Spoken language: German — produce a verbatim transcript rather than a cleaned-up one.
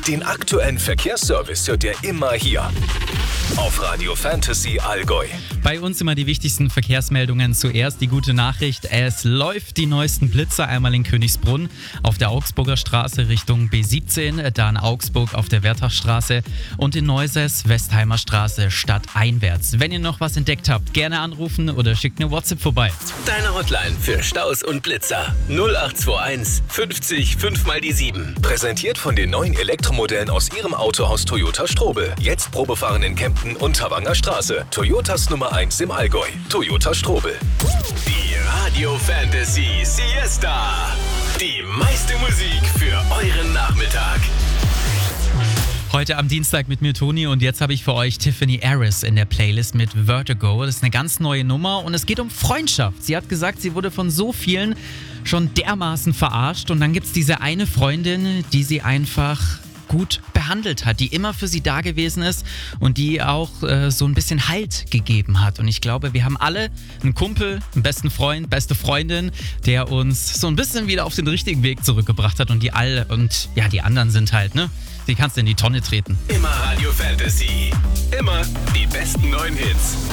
Den aktuellen Verkehrsservice hört ihr immer hier auf Radio Fantasy Allgäu. Bei uns immer die wichtigsten Verkehrsmeldungen. Zuerst die gute Nachricht. Es läuft die neuesten Blitzer einmal in Königsbrunn auf der Augsburger Straße Richtung B siebzehn, dann Augsburg auf der Wertachstraße und in Neuses Westheimer Straße stadteinwärts. Wenn ihr noch was entdeckt habt, gerne anrufen oder schickt eine WhatsApp vorbei. Deine Hotline für Staus und Blitzer null acht zwei eins fünfzig fünf mal die sieben. Präsentiert von den neuen Elektromodellen aus ihrem Autohaus Toyota Strobel. Jetzt Probefahren in Kempten und Thawanger Straße. Toyotas Nummer eins im Allgäu. Toyota Strobel. Die Radio Fantasy Siesta. Die meiste Musik für euren Nachmittag. Heute am Dienstag mit mir Toni und jetzt habe ich für euch Tiffany Harris in der Playlist mit Vertigo. Das ist eine ganz neue Nummer und es geht um Freundschaft. Sie hat gesagt, sie wurde von so vielen schon dermaßen verarscht und dann gibt es diese eine Freundin, die sie einfach gut behandelt hat, die immer für sie da gewesen ist und die auch äh, so ein bisschen Halt gegeben hat. Und ich glaube, wir haben alle einen Kumpel, einen besten Freund, beste Freundin, der uns so ein bisschen wieder auf den richtigen Weg zurückgebracht hat und die alle und ja, die anderen sind halt, ne? Die kannst du in die Tonne treten. Immer Radio Fantasy. Immer die besten neuen Hits.